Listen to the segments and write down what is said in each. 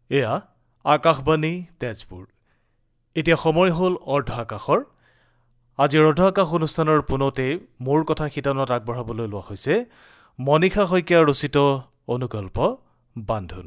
এয়া আকাশবাণী তেজপুৰ। এতিয়া সময় হ'ল অৰ্ধ আকাশৰ। আজিৰ অৰ্ধ আকাশ অনুষ্ঠানৰ পোনতে মোৰ কথা শিতানত আগবঢ়াবলৈ লোৱা হৈছে মনীষা শইকীয়া ৰচিত অনুকল্প বান্ধোন।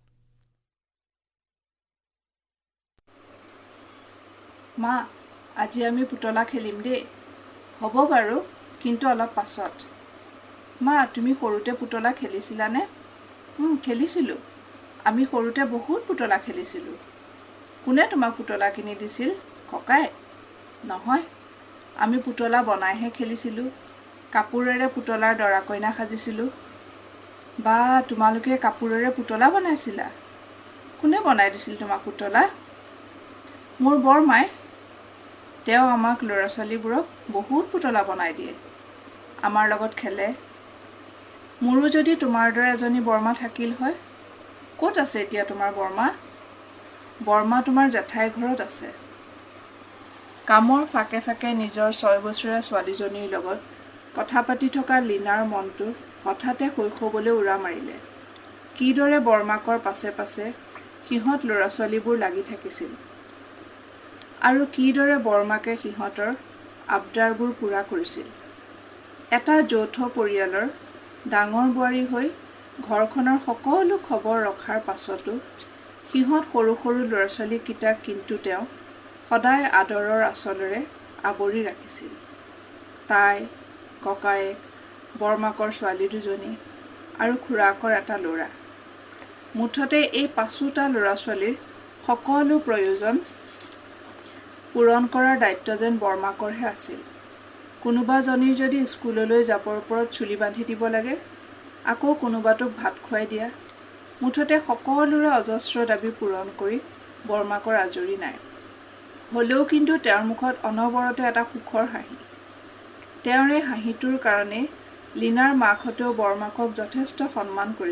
মা, আজি আমি পুতলা খেলিম দেই। হ'ব বাৰু, কিন্তু অলপ পাছত। মা, তুমি সৰুতে পুতলা খেলিছিলানে? খেলিছিলোঁ। আমি সৰুতে বহুত পুতলা খেলিছিলোঁ। কোনে তোমাক পুতলা কিনি দিছিল? ককাই? নহয়, আমি পুতলা বনাইহে খেলিছিলোঁ। কাপোৰেৰে পুতলাৰ দৰা কইনা সাজিছিলোঁ। বা, তোমালোকে কাপোৰেৰে পুতলা বনাইছিলা? কোনে বনাই দিছিল তোমাক পুতলা? মোৰ বৰমাই। তেওঁ আমাক ল'ৰা ছোৱালীবোৰক বহুত পুতলা বনাই দিয়ে। আমাৰ লগত খেলে। মোৰো যদি তোমাৰ দৰে এজনী বৰমা থাকিল হয়। ক'ত আছে এতিয়া তোমাৰ বৰমা? বৰমা তোমাৰ জেঠাইৰ ঘৰত আছে। কামৰ ফাকে ফাকে নিজৰ 6 বছৰীয়া ছোৱালীজনীৰ লগত কথা পাতি থকা লীনাৰ মনটো হঠাতে শৈশৱলৈ উৰা মাৰিলে। কিদৰে বৰমাকৰ পাছে পাছে সিহঁত ল'ৰা ছোৱালীবোৰ লাগি থাকিছিল। আৰু কিদৰে বৰমাকে সিহঁতৰ আবদাৰবোৰ পূৰা কৰিছিল। এটা যৌথ পৰিয়ালৰ ডাঙৰ বোৱাৰী হৈ ঘৰখনৰ সকলো খবৰ ৰখাৰ পাছতো সিহঁত সৰু সৰু ল'ৰা ছোৱালীকেইটাক কিন্তু তেওঁ সদায় আদৰৰ আঁচলেৰে আৱৰি ৰাখিছিল। তাই, ককায়েক, বৰমাকৰ ছোৱালী দুজনী আৰু খুৰাকৰ এটা ল'ৰা। মুঠতে এই 5টা ল'ৰা ছোৱালীৰ সকলো প্ৰয়োজন পূৰণ কৰাৰ দায়িত্ব যেন বৰমাকৰহে আছিল। কোনোবাজনীৰ যদি স্কুললৈ যাবৰ ওপৰত চুলি বান্ধি দিব লাগে, আকৌ কোনোবাটোক ভাত খুৱাই দিয়া, মুঠতে সকলোৰে অজস্ৰ দাবী পূৰণ কৰি বৰমাকৰ আজৰি নাই। হ'লেও কিন্তু তেওঁৰ মুখত অনবৰতে এটা সুখৰ হাঁহি। তেওঁৰ এই হাঁহিটোৰ কাৰণেই লীনাৰ মাকহঁতেও বৰমাকক যথেষ্ট সন্মান কৰিছিল।